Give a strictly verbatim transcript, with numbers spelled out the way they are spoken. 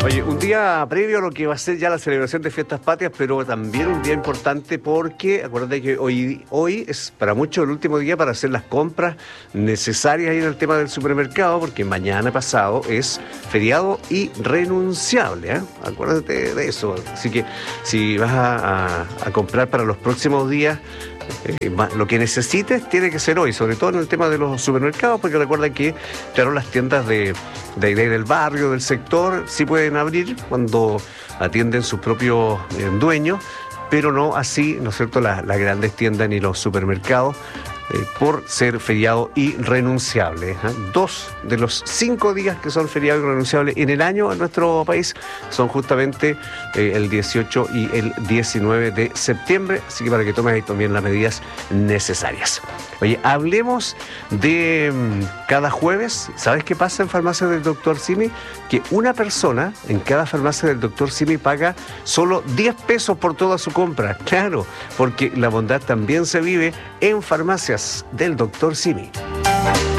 Oye, un día previo a lo que va a ser ya la celebración de Fiestas Patrias, pero también un día importante porque, acuérdate que hoy, hoy es para muchos el último día para hacer las compras necesarias ahí en el tema del supermercado, porque mañana pasado es feriado irrenunciable, ¿eh? Acuérdate de eso. Así que si vas a, a, a comprar para los próximos días, Eh, lo que necesites tiene que ser hoy, sobre todo en el tema de los supermercados, porque recuerda que, claro, las tiendas de, de, de del barrio, del sector, sí pueden abrir cuando atienden sus propios eh, dueños, pero no así, ¿no es cierto?, las, las grandes tiendas ni los supermercados, eh, por ser feriado irrenunciable. ¿eh? Dos de los cinco días que son feriados irrenunciables en el año en nuestro país son justamente eh, el dieciocho y el diecinueve de septiembre, así que para que tomes ahí también las medidas necesarias. Oye, hablemos de um, cada jueves. ¿Sabes qué pasa en farmacias del doctor Simi? Que una persona en cada farmacia del doctor Simi paga solo diez pesos por toda su compra. Claro, porque la bondad también se vive en farmacias del doctor Simi.